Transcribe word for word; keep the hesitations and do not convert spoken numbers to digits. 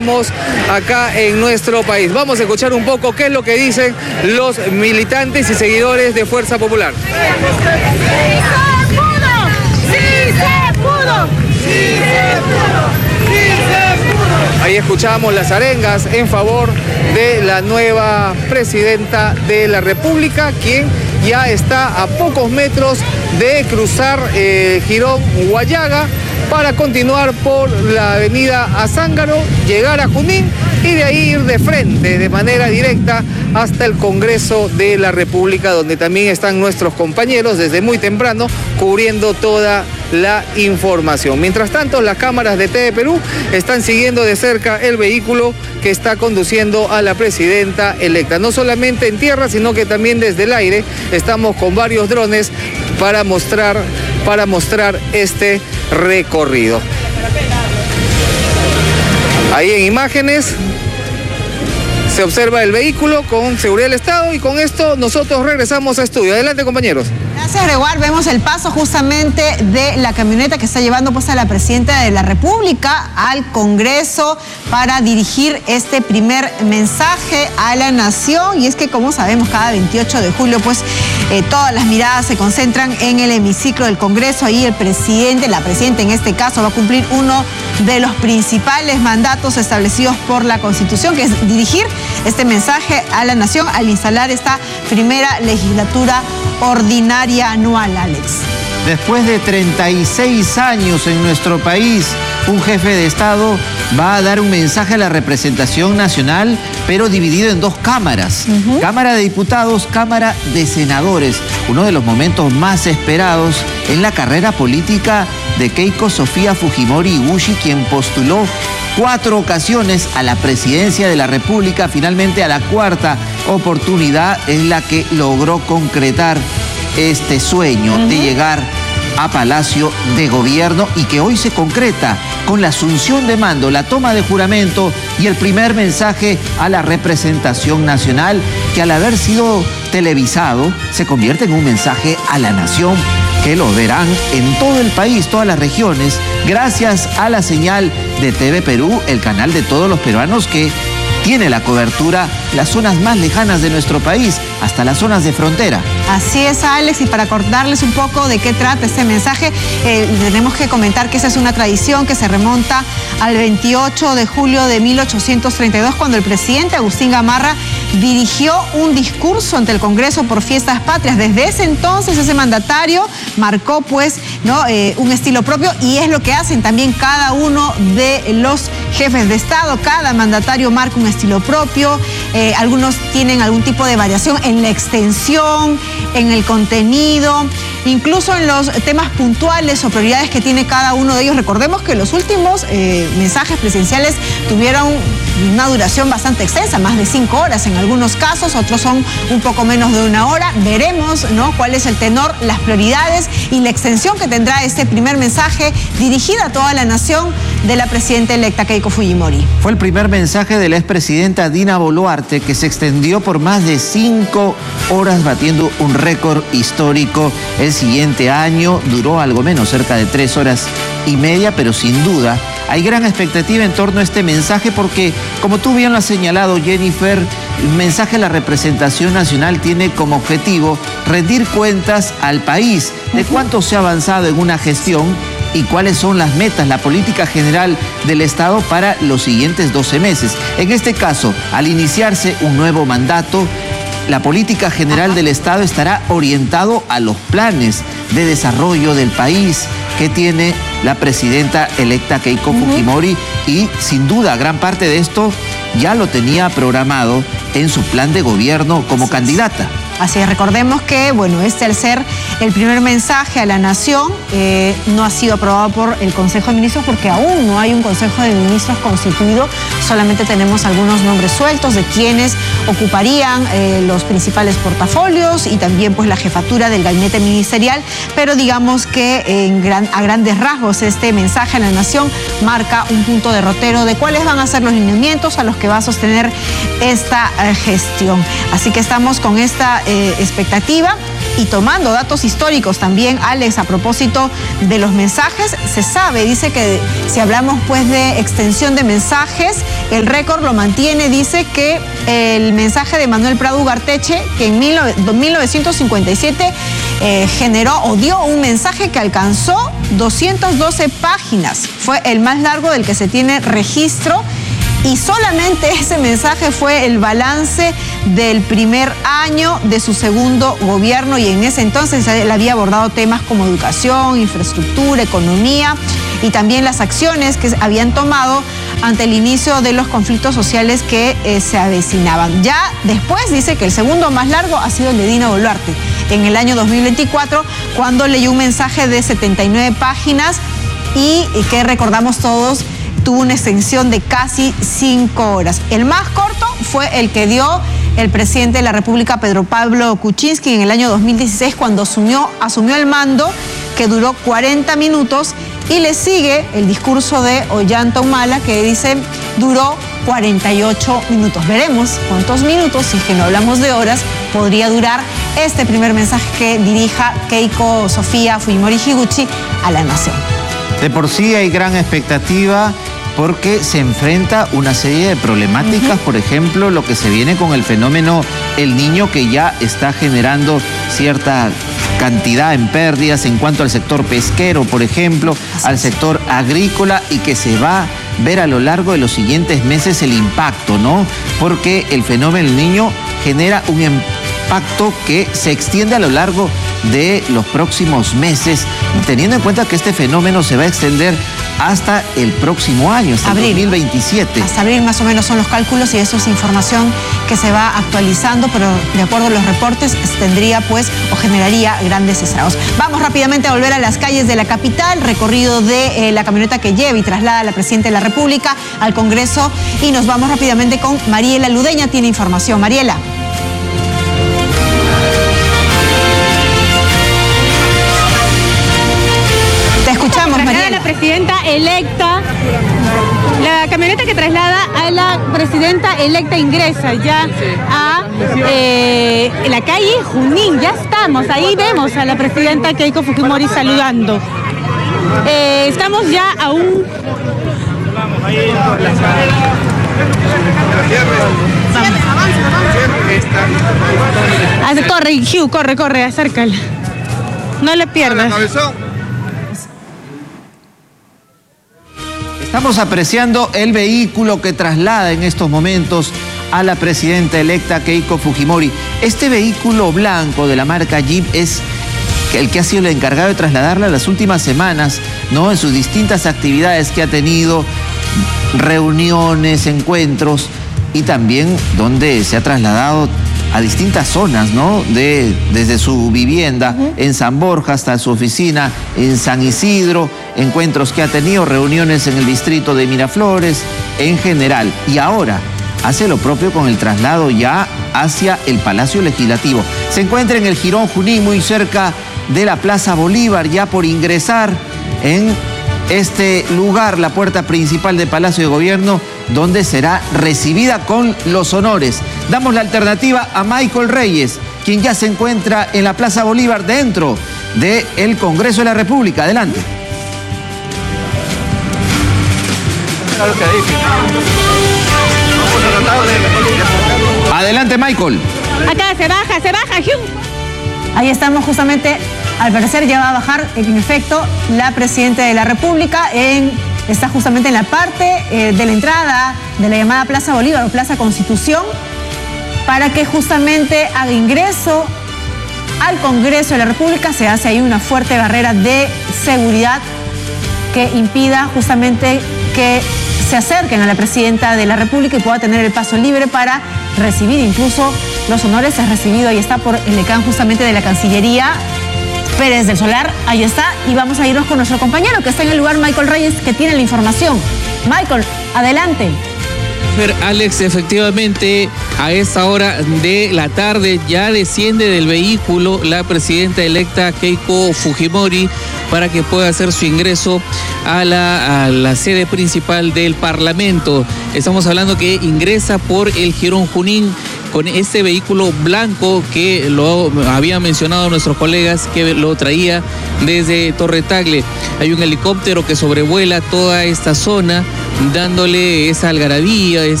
Acá en nuestro país. Vamos a escuchar un poco qué es lo que dicen los militantes y seguidores de Fuerza Popular. ¡Sí se pudo! ¡Sí se pudo! ¡Sí se pudo! ¡Sí se pudo! Ahí escuchamos las arengas en favor de la nueva presidenta de la República, quien ya está a pocos metros de cruzar eh, Jirón Guayaga para continuar por la avenida Azángaro, llegar a Junín y de ahí ir de frente, de manera directa, hasta el Congreso de la República, donde también están nuestros compañeros desde muy temprano cubriendo toda la información. Mientras tanto, las cámaras de T V Perú están siguiendo de cerca el vehículo que está conduciendo a la presidenta electa. No solamente en tierra, sino que también desde el aire estamos con varios drones para mostrar, para mostrar este recorrido. Ahí en imágenes se observa el vehículo con seguridad del Estado y con esto nosotros regresamos a estudio. Adelante, compañeros. Gracias, Gregoire. Vemos el paso justamente de la camioneta que está llevando pues a la presidenta de la República al Congreso para dirigir este primer mensaje a la nación. Y es que, como sabemos, cada veintiocho de julio pues eh, todas las miradas se concentran en el hemiciclo del Congreso. Ahí el presidente, la presidenta en este caso, va a cumplir uno de los principales mandatos establecidos por la Constitución, que es dirigir este mensaje a la nación al instalar esta primera legislatura ordinaria anual, Alex. Después de treinta y seis años en nuestro país, un jefe de Estado va a dar un mensaje a la representación nacional, pero dividido en dos cámaras. Uh-huh. Cámara de Diputados, Cámara de Senadores. Uno de los momentos más esperados en la carrera política de Keiko Sofía Fujimori Ibushi, quien postuló cuatro ocasiones a la presidencia de la República. Finalmente, a la cuarta oportunidad es la que logró concretar este sueño uh-huh. de llegar a Palacio de Gobierno, y que hoy se concreta con la asunción de mando, la toma de juramento y el primer mensaje a la representación nacional, que al haber sido televisado se convierte en un mensaje a la nación, que lo verán en todo el país, todas las regiones, gracias a la señal de T V Perú, el canal de todos los peruanos, que tiene la cobertura las zonas más lejanas de nuestro país, hasta las zonas de frontera. Así es, Alex, y para acordarles un poco de qué trata este mensaje, eh, tenemos que comentar que esa es una tradición que se remonta al veintiocho de julio de mil ochocientos treinta y dos, cuando el presidente Agustín Gamarra dirigió un discurso ante el Congreso por Fiestas Patrias. Desde ese entonces, ese mandatario marcó pues ¿no? eh, un estilo propio, y es lo que hacen también cada uno de los jefes de Estado. Cada mandatario marca un estilo propio, eh, algunos tienen algún tipo de variación en la extensión, en el contenido, incluso en los temas puntuales o prioridades que tiene cada uno de ellos. Recordemos que los últimos eh, mensajes presidenciales tuvieron una duración bastante extensa, más de cinco horas en algunos casos, otros son un poco menos de una hora. Veremos ¿no? cuál es el tenor, las prioridades y la extensión que tendrá este primer mensaje dirigido a toda la nación de la presidenta electa Keiko Fujimori. Fue el primer mensaje de la expresidenta Dina Boluarte, que se extendió por más de cinco horas, batiendo un récord histórico. El siguiente año duró algo menos, cerca de tres horas y media, pero sin duda hay gran expectativa en torno a este mensaje, porque, como tú bien lo has señalado, Jennifer, el mensaje a la representación nacional tiene como objetivo rendir cuentas al país de cuánto se ha avanzado en una gestión y cuáles son las metas, la política general del Estado para los siguientes doce meses. En este caso, al iniciarse un nuevo mandato, la política general del Estado estará orientado a los planes de desarrollo del país que tiene la presidenta electa Keiko uh-huh. Fujimori, y sin duda gran parte de esto ya lo tenía programado en su plan de gobierno como Así candidata. Es. Así es, recordemos que, bueno, este al ser el primer mensaje a la nación, eh, no ha sido aprobado por el Consejo de Ministros, porque aún no hay un Consejo de Ministros constituido, solamente tenemos algunos nombres sueltos de quienes ocuparían eh, los principales portafolios y también pues la jefatura del gabinete ministerial, pero digamos que en gran, a grandes rasgos este mensaje a la nación marca un punto derrotero de cuáles van a ser los lineamientos a los que va a sostener esta eh, gestión. Así que estamos con esta eh, expectativa Y tomando datos históricos también, Alex, a propósito de los mensajes, se sabe, dice que si hablamos pues de extensión de mensajes, el récord lo mantiene, dice que el mensaje de Manuel Prado Ugarteche, que en mil novecientos cincuenta y siete eh, generó o dio un mensaje que alcanzó doscientas doce páginas. Fue el más largo del que se tiene registro. Y solamente ese mensaje fue el balance del primer año de su segundo gobierno, y en ese entonces él había abordado temas como educación, infraestructura, economía y también las acciones que habían tomado ante el inicio de los conflictos sociales que eh, se avecinaban. Ya después dice que el segundo más largo ha sido el de Dina Boluarte, en el año dos mil veinticuatro, cuando leyó un mensaje de setenta y nueve páginas y, y que recordamos todos, tuvo una extensión de casi cinco horas. El más corto fue el que dio el presidente de la República, Pedro Pablo Kuczynski, en el año dos mil dieciséis, cuando asumió, asumió el mando, que duró cuarenta minutos, y le sigue el discurso de Ollanta Humala, que dice duró cuarenta y ocho minutos. Veremos cuántos minutos, si es que no hablamos de horas, podría durar este primer mensaje que dirija Keiko Sofía Fujimori Higuchi a la nación. De por sí hay gran expectativa porque se enfrenta una serie de problemáticas, uh-huh. Por ejemplo, lo que se viene con el fenómeno El Niño, que ya está generando cierta cantidad en pérdidas en cuanto al sector pesquero, por ejemplo, al sector agrícola, y que se va a ver a lo largo de los siguientes meses el impacto, ¿no? Porque el fenómeno El Niño genera un impacto que se extiende a lo largo de los próximos meses, teniendo en cuenta que este fenómeno se va a extender hasta el próximo año, hasta abril. el dos mil veintisiete. Hasta abril más o menos son los cálculos, y eso es información que se va actualizando, pero de acuerdo a los reportes tendría pues o generaría grandes estragos. Vamos rápidamente a volver a las calles de la capital, recorrido de eh, la camioneta que lleva y traslada a la Presidenta de la República al Congreso, y nos vamos rápidamente con Mariela Ludeña, tiene información. Mariela. Te escuchamos, Mariela. La presidenta electa, la camioneta que traslada a la presidenta electa ingresa ya a eh, la calle Junín. Ya estamos, ahí vemos a la presidenta Keiko Fujimori saludando. Eh, estamos ya a un... Vamos. Corre, Hugh, corre, corre, acércala. No le pierdas. Estamos apreciando el vehículo que traslada en estos momentos a la presidenta electa Keiko Fujimori. Este vehículo blanco de la marca Jeep es el que ha sido el encargado de trasladarla las últimas semanas, ¿no? En sus distintas actividades que ha tenido, reuniones, encuentros, y también donde se ha trasladado a distintas zonas, ¿no? De, desde su vivienda uh-huh. en San Borja hasta su oficina en San Isidro, encuentros que ha tenido, reuniones en el distrito de Miraflores, en general. Y ahora hace lo propio con el traslado ya hacia el Palacio Legislativo. Se encuentra en el Jirón Junín, muy cerca de la Plaza Bolívar, ya por ingresar en este lugar, la puerta principal del Palacio de Gobierno, donde será recibida con los honores. Damos la alternativa a Michael Reyes, quien ya se encuentra en la Plaza Bolívar dentro del Congreso de la República. Adelante. Adelante, Michael. Acá se baja, se baja, Hugh. Ahí estamos justamente, al parecer ya va a bajar en efecto la Presidenta de la República, en, está justamente en la parte eh, de la entrada de la llamada Plaza Bolívar o Plaza Constitución, para que justamente haga ingreso al Congreso de la República. Se hace ahí una fuerte barrera de seguridad que impida justamente que se acerquen a la Presidenta de la República y pueda tener el paso libre para recibir incluso los honores. Es recibido, ahí está, por el decán justamente de la Cancillería, Pérez del Solar. Ahí está, y vamos a irnos con nuestro compañero que está en el lugar, Michael Reyes, que tiene la información. Michael, adelante. Alex, efectivamente, a esta hora de la tarde ya desciende del vehículo la presidenta electa Keiko Fujimori para que pueda hacer su ingreso a la, a la sede principal del Parlamento. Estamos hablando que ingresa por el Jirón Junín, con este vehículo blanco que lo habían mencionado nuestros colegas, que lo traía desde Torre Tagle. Hay un helicóptero que sobrevuela toda esta zona, dándole esa algarabía,